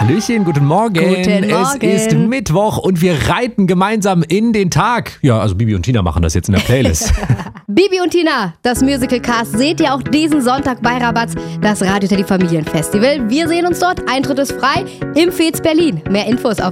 Hallöchen, guten Morgen. Guten Morgen. Es ist Mittwoch und wir reiten gemeinsam in den Tag. Ja, also Bibi und Tina machen das jetzt in der Playlist. Bibi und Tina, das Musical-Cast seht ihr auch diesen Sonntag bei Rabatz, das Radio Teddy Familienfestival. Wir sehen uns dort, Eintritt ist frei im Fez Berlin. Mehr Infos auf